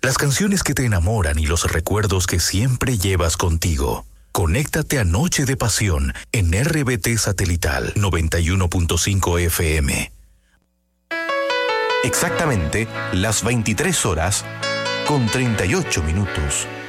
Las canciones que te enamoran y los recuerdos que siempre llevas contigo. Conéctate a Noche de Pasión en RBT Satelital 91.5 FM. Exactamente las 23 horas con 38 minutos.